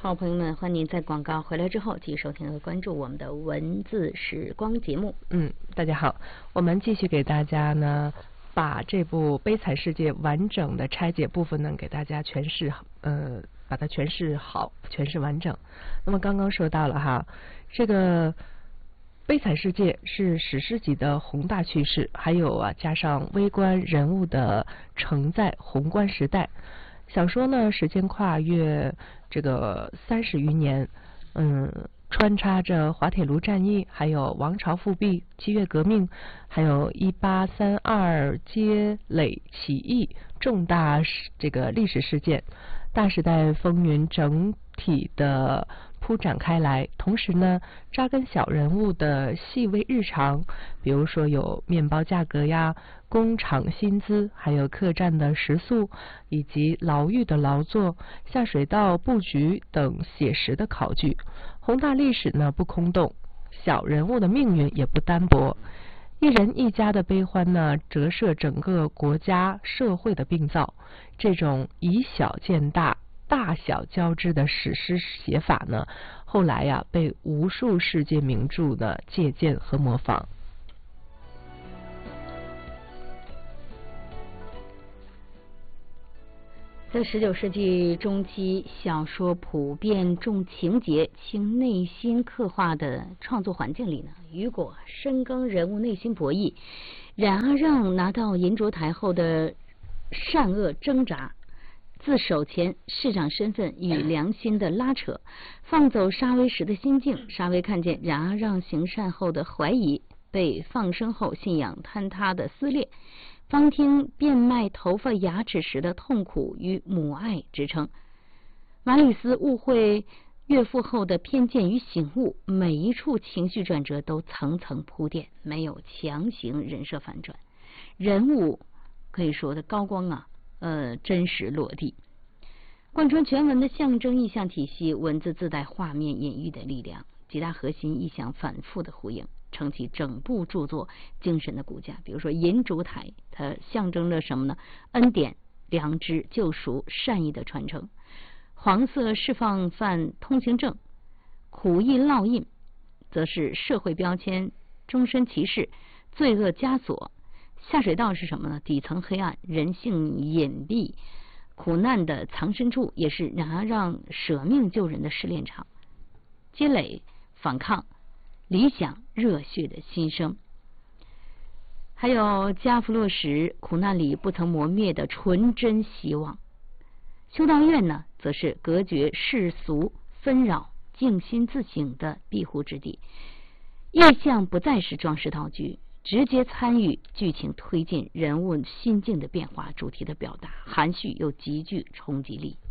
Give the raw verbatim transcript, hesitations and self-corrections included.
好，朋友们，欢迎您在广告回来之后继续收听和关注我们的文字时光节目。 嗯，大家好，我们继续给大家呢把这部《悲惨世界》完整的拆解部分呢给大家诠释，呃，把它诠释好，诠释完整。那么刚刚说到了哈，这个《悲惨世界》是史诗级的宏大叙事，还有啊加上微观人物的承载宏观时代。小说呢，时间跨越这个三十余年，嗯，穿插着滑铁卢战役，还有王朝复辟、七月革命，还有一八三二街垒起义，重大这个历史事件，大时代风云整体的铺展开来。同时呢，扎根小人物的细微日常，比如说有面包价格呀、工厂薪资，还有客栈的食宿，以及牢狱的劳作、下水道布局等写实的考据。宏大历史呢不空洞，小人物的命运也不单薄。一人一家的悲欢呢，折射整个国家社会的病灶。这种以小见大、大小交织的史诗写法呢，后来呀、啊、被无数世界名著的借鉴和模仿。 在十九世纪中期，小说普遍重情节轻内心刻画的创作环境里呢，雨果深耕人物内心博弈，冉阿让拿到银烛台后的善恶挣扎，自首前市长身份与良心的拉扯，放走沙威时的心境。沙威看见冉阿让行善后的怀疑，被放生后信仰坍塌的撕裂，方听变卖头发牙齿时的痛苦与母爱支撑。马里斯误会岳父后的偏见与醒悟，每一处情绪转折都层层铺垫，没有强行人设反转，人物可以说的高光啊，呃，真实落地。贯穿全文的象征意象体系，文字自带画面隐喻的力量，几大核心意象反复的呼应，撑起整部著作精神的骨架。比如说银烛台，它象征着什么呢？恩典、良知、救赎、善意的传承。黄色释放犯通行证，苦役烙印则是社会标签、终身歧视、罪恶枷锁。下水道是什么呢？底层黑暗、人性隐蔽、苦难的藏身处，也是冉阿让舍命救人的试炼场。积累、反抗、理想、热血的心声。还有加弗洛什苦难里不曾磨灭的纯真希望。修道院呢，则是隔绝世俗纷扰、静心自省的庇护之地。意象不再是装饰道具，直接参与剧情推进、人物心境的变化、主题的表达，含蓄又极具冲击力。